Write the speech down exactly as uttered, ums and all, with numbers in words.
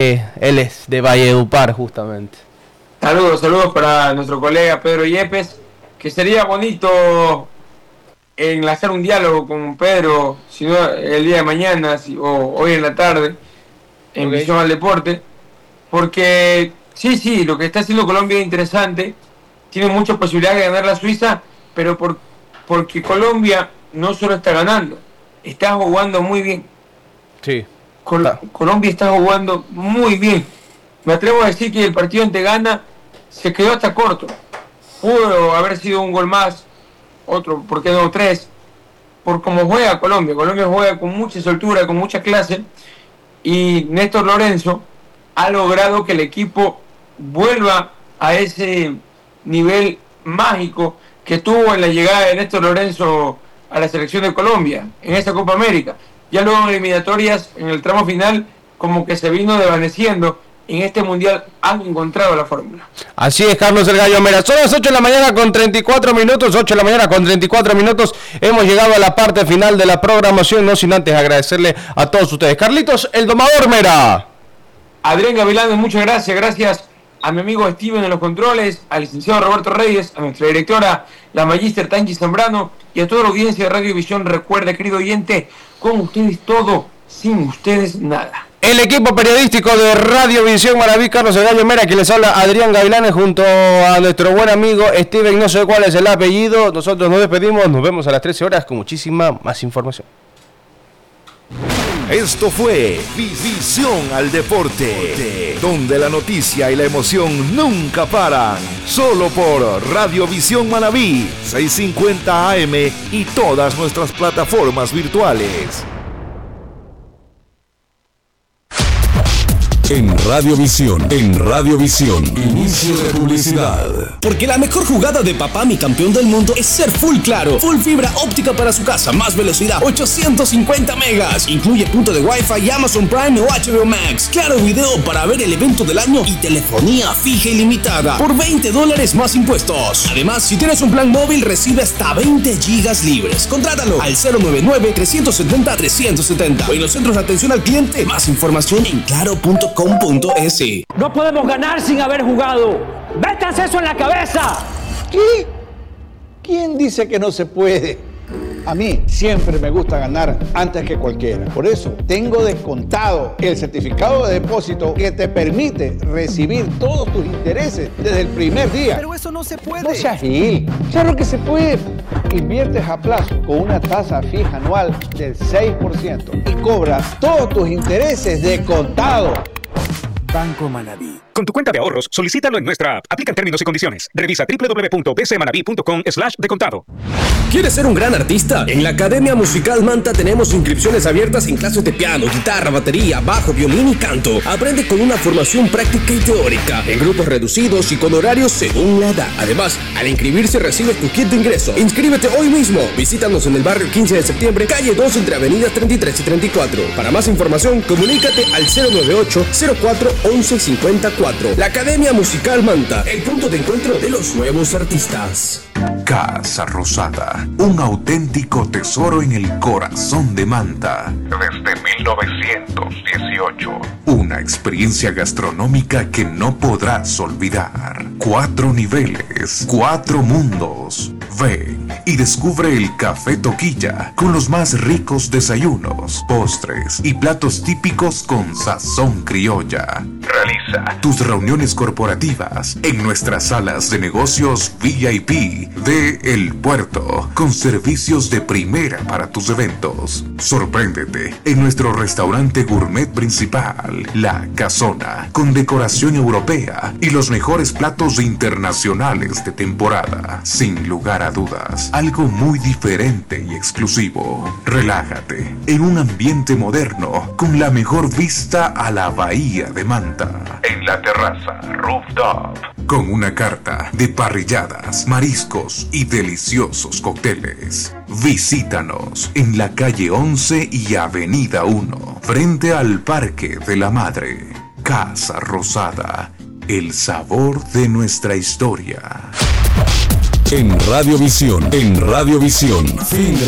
que él es de Valledupar justamente. Saludos, saludos para nuestro colega Pedro Yepes, que sería bonito enlazar un diálogo con Pedro, si no el día de mañana si, o hoy en la tarde, en okay. Visión al Deporte, porque sí, sí, lo que está haciendo Colombia es interesante, tiene muchas posibilidades de ganar la Suiza, pero por, porque Colombia no solo está ganando, está jugando muy bien. Sí. Col- Colombia está jugando muy bien. Me atrevo a decir que el partido ante Ghana se quedó hasta corto. Pudo haber sido un gol más, otro, ¿por qué no tres? Por cómo juega Colombia. Colombia juega con mucha soltura, con mucha clase. Y Néstor Lorenzo ha logrado que el equipo vuelva a ese nivel mágico que tuvo en la llegada de Néstor Lorenzo a la selección de Colombia, en esa Copa América. Ya luego en eliminatorias, en el tramo final, como que se vino desvaneciendo. En este mundial han encontrado la fórmula. Así es, Carlos el Gallo Mera. Son las ocho de la mañana con treinta y cuatro minutos. ocho de la mañana con treinta y cuatro minutos. Hemos llegado a la parte final de la programación. No sin antes agradecerle a todos ustedes. Carlitos, el domador Mera. Adrián Gavilán, muchas gracias. Gracias a mi amigo Steven en los controles, al licenciado Roberto Reyes, a nuestra directora, la magíster Tanchi Zambrano, y a toda la audiencia de Radio Visión. Recuerde, querido oyente, con ustedes todo, sin ustedes nada. El equipo periodístico de Radio Visión Manaví, Carlos el Gallo Mera, que les habla Adrián Gavilanes junto a nuestro buen amigo Steven, no sé cuál es el apellido. Nosotros nos despedimos, nos vemos a las trece horas con muchísima más información. Esto fue Visión al Deporte, donde la noticia y la emoción nunca paran. Solo por Radio Visión Manaví, seiscientos cincuenta A M y todas nuestras plataformas virtuales. En Radiovisión, en Radiovisión, inicio de publicidad. Porque la mejor jugada de papá, mi campeón del mundo, es ser full claro. Full fibra óptica para su casa, más velocidad, ochocientos cincuenta megas. Incluye punto de Wi-Fi, Amazon Prime o H B O Max. Claro video para ver el evento del año y telefonía fija ilimitada por veinte dólares más impuestos. Además, si tienes un plan móvil, recibe hasta veinte gigas libres. Contrátalo al cero nueve nueve, tres siete cero, tres siete cero o en los centros de atención al cliente. Más información en claro punto com. No podemos ganar sin haber jugado. ¡Métanse eso en la cabeza! ¿Qué? ¿Quién dice que no se puede? A mí siempre me gusta ganar antes que cualquiera. Por eso tengo descontado el certificado de depósito que te permite recibir todos tus intereses desde el primer día. Pero eso no se puede. No seas gil. Claro que se puede. Inviertes a plazo con una tasa fija anual del seis por ciento y cobras todos tus intereses de contado. Banco Manaví. Con tu cuenta de ahorros, solicítalo en nuestra app. Aplican términos y condiciones. Revisa doble u doble u doble u punto b c manaví punto com slash de contado. ¿Quieres ser un gran artista? En la Academia Musical Manta tenemos inscripciones abiertas en clases de piano, guitarra, batería, bajo, violín y canto. Aprende con una formación práctica y teórica, en grupos reducidos y con horarios según la edad. Además, al inscribirse recibes tu kit de ingreso. Inscríbete hoy mismo. Visítanos en el barrio quince de septiembre, calle dos, entre avenidas treinta y tres y treinta y cuatro. Para más información, comunícate al cero nueve ocho, cero cuatro, once cincuenta y cuatro. La Academia Musical Manta, el punto de encuentro de los nuevos artistas. Casa Rosada, un auténtico tesoro en el corazón de Manta. Desde mil novecientos dieciocho. Una experiencia gastronómica que no podrás olvidar. Cuatro niveles, cuatro mundos. Ven y descubre el Café Toquilla con los más ricos desayunos, postres y platos típicos con sazón criolla. Realiza tus reuniones corporativas en nuestras salas de negocios V I P de El Puerto, con servicios de primera para tus eventos. Sorpréndete en nuestro restaurante gourmet principal, La Casona, con decoración europea y los mejores platos internacionales de temporada. Sin lugar a dudas, algo muy diferente y exclusivo. Relájate en un ambiente moderno con la mejor vista a la bahía de Manta. En la terraza Rooftop, con una carta de parrilladas, mariscos y deliciosos cócteles. Visítanos en la calle once y avenida uno, frente al Parque de la Madre. Casa Rosada, el sabor de nuestra historia. En Radiovisión, en Radiovisión, fin de